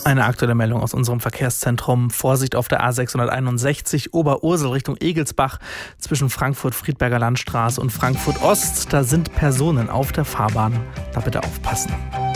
Eine aktuelle Meldung aus unserem Verkehrszentrum. Vorsicht auf der A661 Oberursel Richtung Egelsbach zwischen Frankfurt-Friedberger Landstraße und Frankfurt Ost. Da sind Personen auf der Fahrbahn. Da bitte aufpassen.